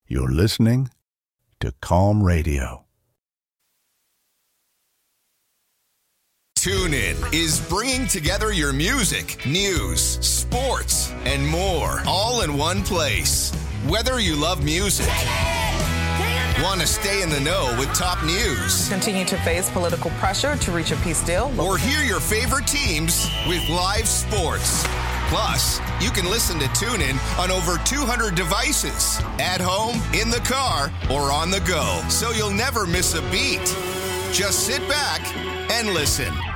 You're listening to Calm Radio. TuneIn is bringing together your music, news, sports, and more, all in one place. Whether you love music, want to stay in the know with top news, continue to face political pressure to reach a peace deal, or hear your favorite teams with live sports. Plus, you can listen to TuneIn on over 200 devices, at home, in the car, or on the go, so you'll never miss a beat. Just sit back and listen.